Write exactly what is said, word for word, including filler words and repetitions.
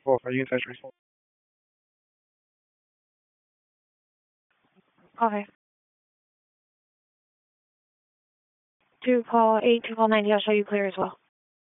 Wolf, are you in Century? Okay. Two call eight, two call ninety, I'll show you clear as well.